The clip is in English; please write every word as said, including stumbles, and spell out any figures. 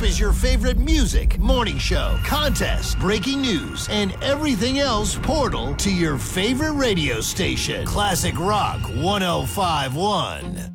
is your favorite music, morning show, contest, breaking news, and everything else portal to your favorite radio station. Classic Rock one oh five one.